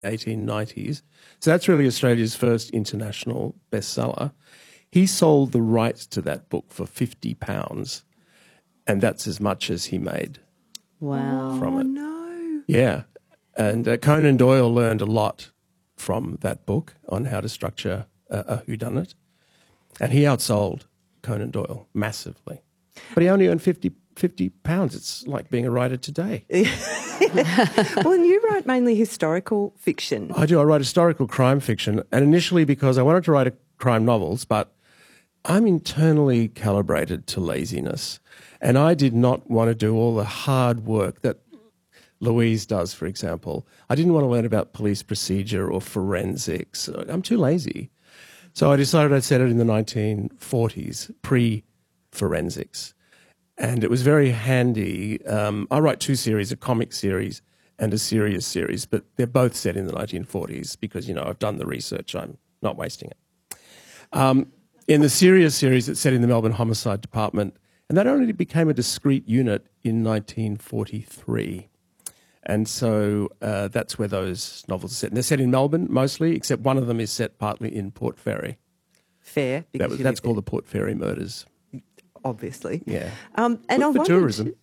1890s. So that's really Australia's first international bestseller. He sold the rights to that book for £50, and that's as much as he made from it. No. Yeah. And Conan Doyle learned a lot from that book on how to structure a whodunit. And he outsold Conan Doyle massively. But he only earned £50. It's like being a writer today. Well, and you write mainly historical fiction. I do. I write historical crime fiction. And initially because I wanted to write crime novels, but I'm internally calibrated to laziness. And I did not want to do all the hard work that Louise does, for example. I didn't want to learn about police procedure or forensics. I'm too lazy. So I decided I'd set it in the 1940s, pre-forensics. And it was very handy. I write two series, a comic series and a serious series, but they're both set in the 1940s because, you know, I've done the research. I'm not wasting it. In the serious series, it's set in the Melbourne Homicide Department, and that only became a discrete unit in 1943. And so that's where those novels are set. And they're set in Melbourne mostly, except one of them is set partly in Port Fairy. Fair. That's called the Port Fairy Murders. Obviously. Yeah. And for tourism.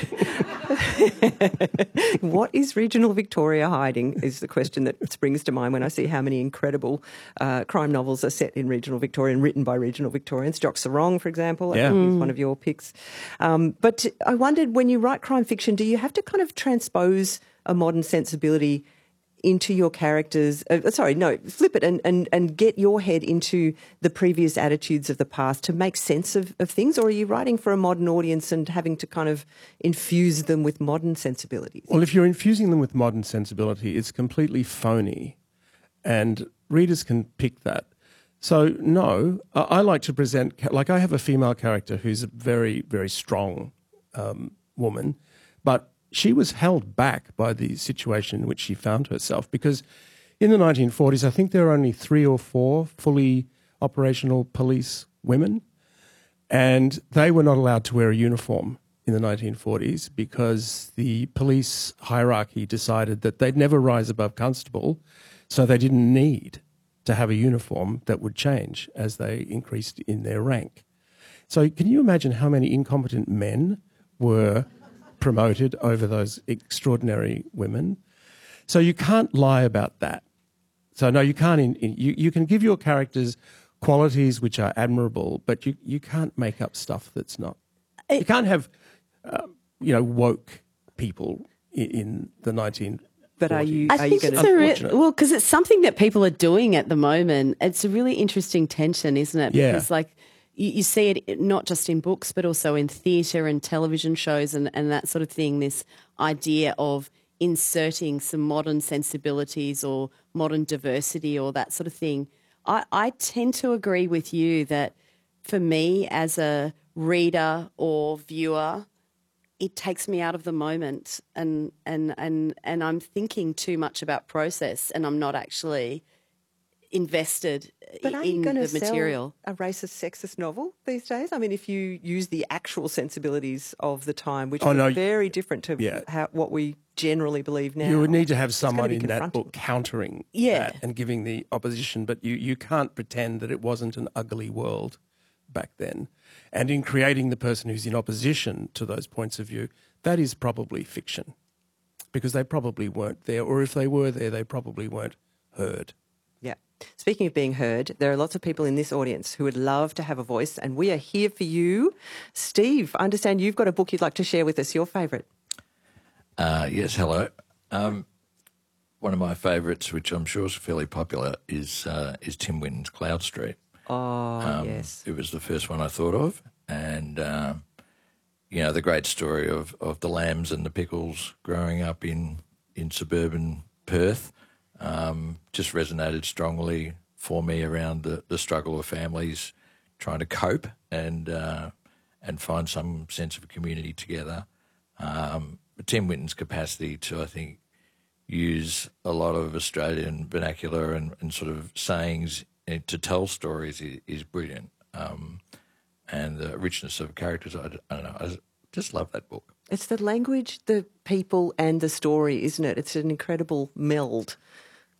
What is regional Victoria hiding is the question that springs to mind when I see how many incredible crime novels are set in regional Victoria and written by regional Victorians. Jock Sarong, for example, is one of your picks. But I wondered, when you write crime fiction, do you have to kind of transpose a modern sensibility into your characters, flip it and get your head into the previous attitudes of the past to make sense of things? Or are you writing for a modern audience and having to kind of infuse them with modern sensibilities? Well, if you're infusing them with modern sensibility, it's completely phony, and readers can pick that. So, no, I like to present, like I have a female character who's a very, very strong woman, but she was held back by the situation in which she found herself, because in the 1940s, I think there were only 3 or 4 fully operational police women, and they were not allowed to wear a uniform in the 1940s because the police hierarchy decided that they'd never rise above constable, so they didn't need to have a uniform that would change as they increased in their rank. So can you imagine how many incompetent men were promoted over those extraordinary women? So you can't lie about that. So no, you can't. You can give your characters qualities which are admirable, but you can't make up stuff that's not. You can't have, woke people in the 1940s. But are you I think going it's because it's something that people are doing at the moment. It's a really interesting tension, isn't it? Yeah. Because you see it not just in books but also in theatre and television shows and that sort of thing, this idea of inserting some modern sensibilities or modern diversity or that sort of thing. I tend to agree with you that for me as a reader or viewer, it takes me out of the moment and I'm thinking too much about process and I'm not actually invested But are you in going the to material. sell a racist, sexist novel these days? I mean, if you use the actual sensibilities of the time, which are very different to what we generally believe now. You would need to have someone be in that confronting. book countering that and giving the opposition, but you can't pretend that it wasn't an ugly world back then. And in creating the person who's in opposition to those points of view, that is probably fiction, because they probably weren't there, or if they were there, they probably weren't heard. Yeah. Speaking of being heard, there are lots of people in this audience who would love to have a voice, and we are here for you. Steve, I understand you've got a book you'd like to share with us, your favourite. Yes, hello. One of my favourites, which I'm sure is fairly popular, is Tim Winton's Cloud Street. Oh, yes. It was the first one I thought of, and the great story of the lambs and the pickles growing up in suburban Perth just resonated strongly for me around the struggle of families trying to cope and find some sense of community together. Tim Winton's capacity to, I think, use a lot of Australian vernacular and sort of sayings to tell stories is brilliant. And the richness of characters, I don't know, I just love that book. It's the language, the people and the story, isn't it? It's an incredible meld